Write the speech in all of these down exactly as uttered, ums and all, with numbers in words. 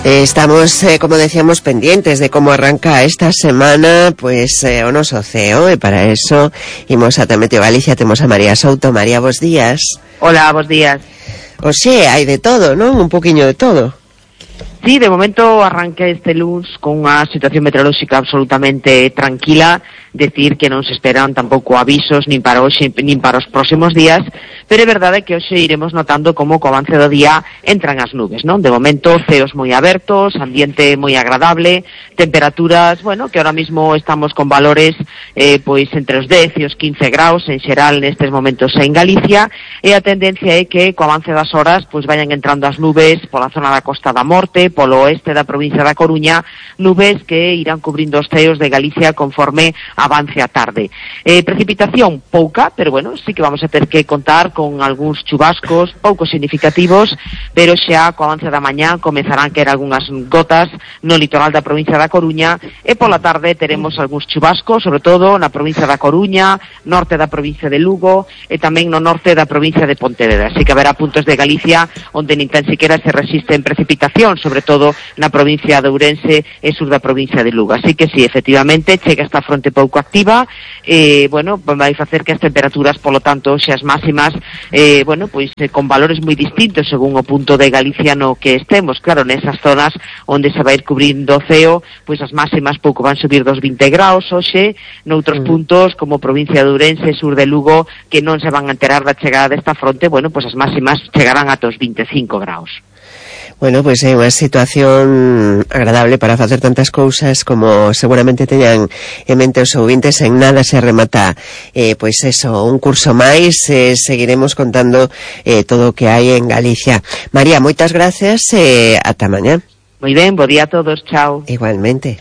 Eh, estamos, eh, como decíamos, pendientes de cómo arranca esta semana, pues, eh, o noso ceo, e para eso imos a Meteo Galicia, temos a María Souto. María, bos días. Hola, bos días. O sea, hai de todo, non? Un poquinho de todo. Sí, de momento arranca este luns con unha situación meteorolóxica absolutamente tranquila, decir que non se esperan tampouco avisos nin para hoxe nin para os próximos días, pero é verdade que hoxe iremos notando como co avance do día entran as nubes, non? De momento ceos moi abertos, ambiente moi agradable, temperaturas, bueno, que ahora mismo estamos con valores eh, pois entre os dez e os quince graus en xeral nestes momentos en Galicia, e a tendencia é que co avance das horas pois vayan entrando as nubes pola zona da Costa da Morte, polo oeste da provincia da Coruña, nubes que irán cubrindo os ceos de Galicia conforme avance a tarde. Eh, precipitación pouca, pero bueno, sí que vamos a ter que contar con algúns chubascos pouco significativos, pero xa co avance da mañá comezarán a caer algunhas gotas no litoral da provincia da Coruña, e pola tarde teremos algúns chubascos, sobre todo na provincia da Coruña, norte da provincia de Lugo e tamén no norte da provincia de Pontevedra. Así que haberá puntos de Galicia onde nin tan siquiera se resisten precipitación, sobre todo na provincia de Ourense e sur da provincia de Lugo. Así que sí, efectivamente, chega esta fronte pouco activa, e, bueno, vai facer que as temperaturas, polo tanto, xa as máximas, eh, bueno, pois, eh, con valores moi distintos según o punto de Galicia no que estemos. Claro, nesas zonas onde se vai ir cubrindo o ceo, pois as máximas pouco van subir dos vinte graus hoxe, noutros mm. puntos, como provincia de Ourense e sur de Lugo, que non se van a enterar da chegada desta fronte, bueno, pois as máximas chegarán ata os vinte e cinco graus. Bueno, pois é unha situación agradable para facer tantas cousas como seguramente teñan en mente os ouvintes. En nada se remata, eh, pois eso, un curso máis, eh, seguiremos contando eh, todo o que hai en Galicia. María, moitas gracias e eh, ata mañá. Moi ben, bo día a todos, chao. Igualmente.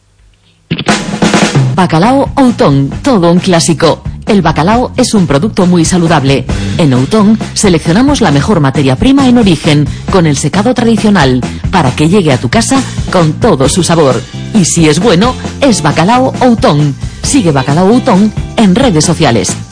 Bacalao Outón, todo un clásico. El bacalao es un producto muy saludable. En Outón seleccionamos la mejor materia prima en origen, con el secado tradicional, para que llegue a tu casa con todo su sabor. Y si es bueno, es Bacalao Outón. Sigue Bacalao Outón en redes sociales.